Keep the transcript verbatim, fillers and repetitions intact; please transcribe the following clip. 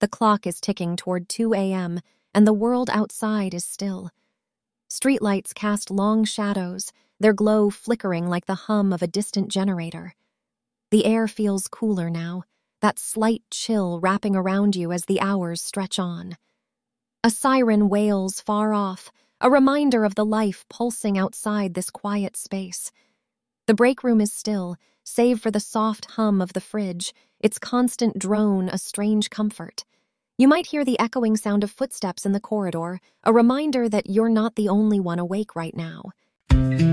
The clock is ticking toward two a m, and the world outside is still. Streetlights cast long shadows, their glow flickering like the hum of a distant generator. The air feels cooler now, that slight chill wrapping around you as the hours stretch on. A siren wails far off, a reminder of the life pulsing outside this quiet space. The break room is still, save for the soft hum of the fridge, its constant drone a strange comfort. You might hear the echoing sound of footsteps in the corridor, a reminder that you're not the only one awake right now.